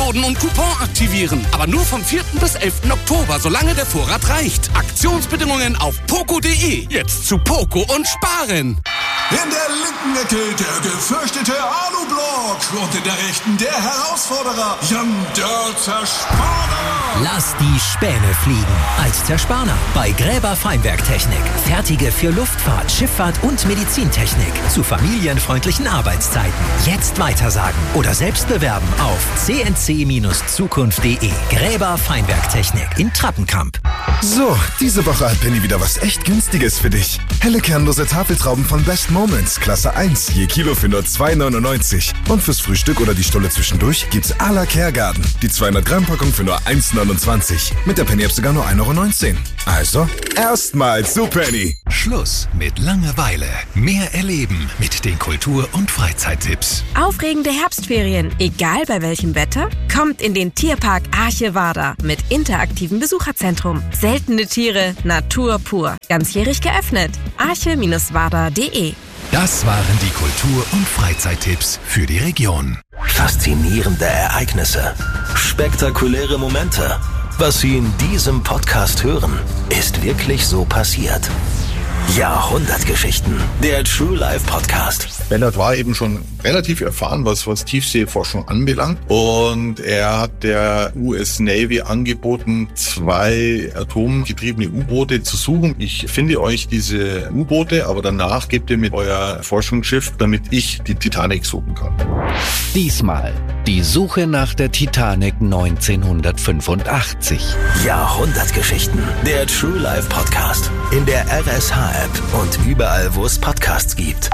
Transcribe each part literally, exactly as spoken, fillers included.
downloaden und Coupon aktivieren. Aber nur vom vierten bis elften Oktober, solange der Vorrat reicht. Aktionsbedingungen auf poco punkt de. Jetzt zu Poco und sparen. In der linken Ecke der gefürchtete Alublock und in der rechten der Herausforderer Jan der Zerspaner. Lass die Späne fliegen. Als Zerspaner bei Gräber Feinwerktechnik. Fertige für Luftfahrt, Schifffahrt und Medizintechnik. Zu familienfreundlichen Arbeitszeiten. Jetzt weitersagen oder selbst bewerben auf c n c Zukunft punkt de. Gräber Feinwerktechnik in Trappenkamp. So, diese Woche hat Penny wieder was echt Günstiges für dich. Helle kernlose Tafeltrauben von Best Moments, Klasse eins, je Kilo für nur zwei neunundneunzig. Und fürs Frühstück oder die Stulle zwischendurch gibt's à la Kergarten. Die zweihundert Gramm Packung für nur eins neunundzwanzig. Mit der Penny-App sogar nur ein Euro neunzehn. Also, erstmal zu Penny. Schluss mit Langeweile. Mehr erleben mit den Kultur- und Freizeittipps. Aufregende Herbstferien, egal bei welchem Wetter? Kommt in den Tierpark Arche-Wada mit interaktivem Besucherzentrum. Seltene Tiere, Natur pur. Ganzjährig geöffnet. arche wada punkt de. Das waren die Kultur- und Freizeittipps für die Region. Faszinierende Ereignisse. Spektakuläre Momente. Was Sie in diesem Podcast hören, ist wirklich so passiert. Jahrhundertgeschichten. Der True Life Podcast. Bernhard war eben schon relativ erfahren, was, was Tiefseeforschung anbelangt. Und er hat der U S Navy angeboten, zwei atomgetriebene U-Boote zu suchen. Ich finde euch diese U-Boote, aber danach gebt ihr mir euer Forschungsschiff, damit ich die Titanic suchen kann. Diesmal die Suche nach der Titanic neunzehnhundertfünfundachtzig. Jahrhundertgeschichten. Der True Life Podcast. In der R S H-App und überall, wo es Podcasts gibt.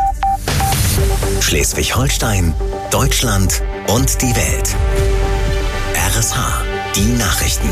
Schleswig-Holstein, Deutschland und die Welt. R S H, die Nachrichten.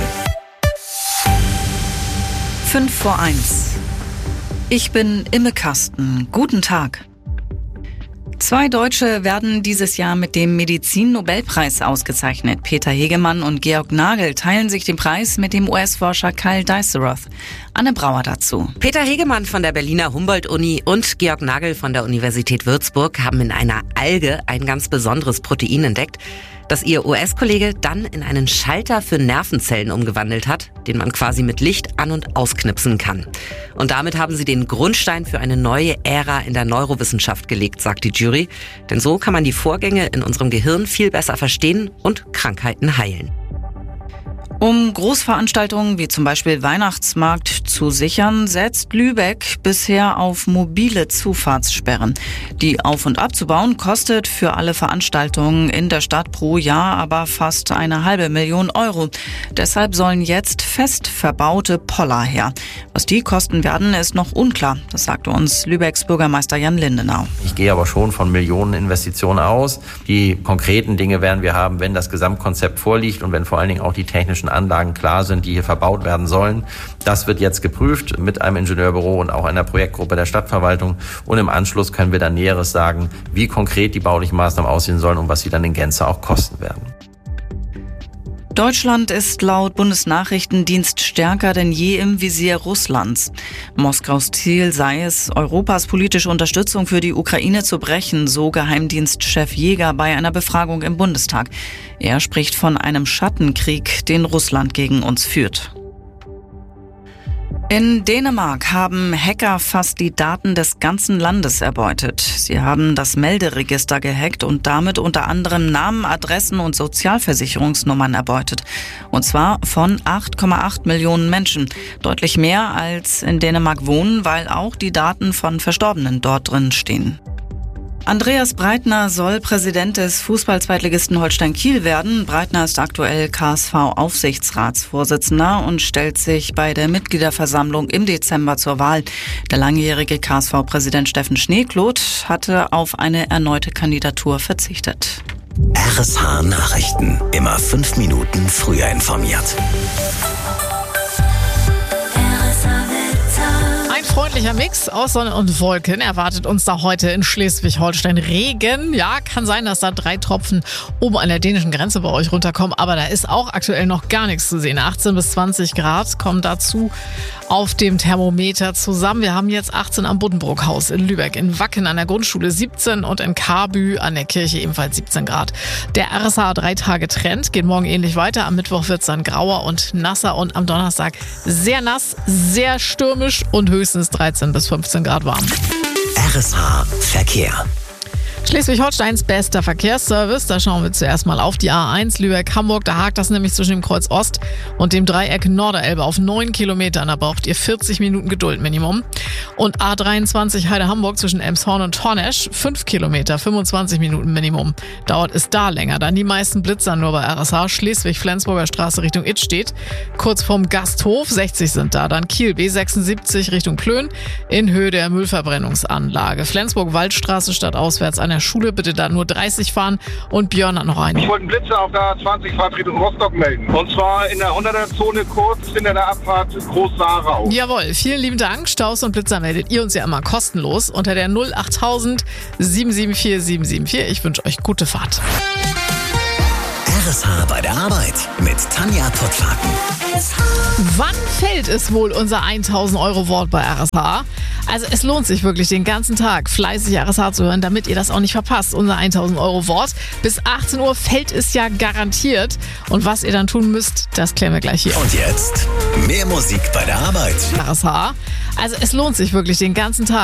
fünf vor eins. Ich bin Imme Kasten. Guten Tag. Zwei Deutsche werden dieses Jahr mit dem Medizin-Nobelpreis ausgezeichnet. Peter Hegemann und Georg Nagel teilen sich den Preis mit dem U S-Forscher Kyle Diceroth. Anne Brauer dazu. Peter Hegemann von der Berliner Humboldt-Uni und Georg Nagel von der Universität Würzburg haben in einer Alge ein ganz besonderes Protein entdeckt, das ihr U S-Kollege dann in einen Schalter für Nervenzellen umgewandelt hat, den man quasi mit Licht an- und ausknipsen kann. Und damit haben sie den Grundstein für eine neue Ära in der Neurowissenschaft gelegt, sagt die Jury. Denn so kann man die Vorgänge in unserem Gehirn viel besser verstehen und Krankheiten heilen. Um Großveranstaltungen wie zum Beispiel Weihnachtsmarkt zu sichern, setzt Lübeck bisher auf mobile Zufahrtssperren. Die auf- und abzubauen kostet für alle Veranstaltungen in der Stadt pro Jahr aber fast eine halbe Million Euro. Deshalb sollen jetzt fest verbaute Poller her. Was die kosten werden, ist noch unklar. Das sagte uns Lübecks Bürgermeister Jan Lindenau. Ich gehe aber schon von Millioneninvestitionen aus. Die konkreten Dinge werden wir haben, wenn das Gesamtkonzept vorliegt und wenn vor allen Dingen auch die technischen Anlagen klar sind, die hier verbaut werden sollen. Das wird jetzt geprüft mit einem Ingenieurbüro und auch einer Projektgruppe der Stadtverwaltung. Und im Anschluss können wir dann Näheres sagen, wie konkret die baulichen Maßnahmen aussehen sollen und was sie dann in Gänze auch kosten werden. Deutschland ist laut Bundesnachrichtendienst stärker denn je im Visier Russlands. Moskaus Ziel sei es, Europas politische Unterstützung für die Ukraine zu brechen, so Geheimdienstchef Jäger bei einer Befragung im Bundestag. Er spricht von einem Schattenkrieg, den Russland gegen uns führt. In Dänemark haben Hacker fast die Daten des ganzen Landes erbeutet. Sie haben das Melderegister gehackt und damit unter anderem Namen, Adressen und Sozialversicherungsnummern erbeutet. Und zwar von acht Komma acht Millionen Menschen. Deutlich mehr als in Dänemark wohnen, weil auch die Daten von Verstorbenen dort drin stehen. Andreas Breitner soll Präsident des Fußball-Zweitligisten Holstein Kiel werden. Breitner ist aktuell K S V-Aufsichtsratsvorsitzender und stellt sich bei der Mitgliederversammlung im Dezember zur Wahl. Der langjährige K S V-Präsident Steffen Schneekloth hatte auf eine erneute Kandidatur verzichtet. R S H Nachrichten. Immer fünf Minuten früher informiert. freundlicher Mix aus Sonne und Wolken erwartet uns da heute in Schleswig-Holstein. Regen, ja, kann sein, dass da drei Tropfen oben an der dänischen Grenze bei euch runterkommen, aber da ist auch aktuell noch gar nichts zu sehen. achtzehn bis zwanzig Grad kommen dazu auf dem Thermometer zusammen. Wir haben jetzt achtzehn am Buddenbrookhaus in Lübeck, in Wacken an der Grundschule siebzehn und in Kabü an der Kirche ebenfalls siebzehn Grad. Der R S H drei Tage Trend geht morgen ähnlich weiter. Am Mittwoch wird es dann grauer und nasser und am Donnerstag sehr nass, sehr stürmisch und höchstens dreizehn bis fünfzehn Grad warm. R S H Verkehr. Schleswig-Holsteins bester Verkehrsservice. Da schauen wir zuerst mal auf die A eins Lübeck-Hamburg. Da hakt das nämlich zwischen dem Kreuz Ost und dem Dreieck Norderelbe auf neun Kilometern. Da braucht ihr vierzig Minuten Geduld Minimum. Und A dreiundzwanzig Heide-Hamburg zwischen Elmshorn und Tornesch. fünf Kilometer, fünfundzwanzig Minuten Minimum. Dauert es da länger. Dann die meisten Blitzer nur bei R S H. Schleswig-Flensburger Straße Richtung Idstedt. Kurz vorm Gasthof. sechzig sind da. Dann Kiel B sechsundsiebzig Richtung Plön in Höhe der Müllverbrennungsanlage. Flensburg-Waldstraße stadtauswärts an der Schule, bitte da nur dreißig fahren. Und Björn hat noch einen. Ich wollte einen Blitzer auf der A zwanzig Fahrt Richtung Rostock melden. Und zwar in der hunderter-Zone kurz hinter der Abfahrt Groß-Saarau. Jawohl, vielen lieben Dank. Staus und Blitzer meldet ihr uns ja immer kostenlos unter der null achttausend sieben sieben vier sieben sieben vier. Ich wünsche euch gute Fahrt. R S H bei der Arbeit mit Tanja Pottlaken. Wann fällt es wohl unser tausend Euro Wort bei R S H? Also es lohnt sich wirklich den ganzen Tag fleißig R S H zu hören, damit ihr das auch nicht verpasst. Unser tausend Euro Wort. Bis achtzehn Uhr fällt es ja garantiert. Und was ihr dann tun müsst, das klären wir gleich hier. Und jetzt mehr Musik bei der Arbeit. R S H. Also es lohnt sich wirklich den ganzen Tag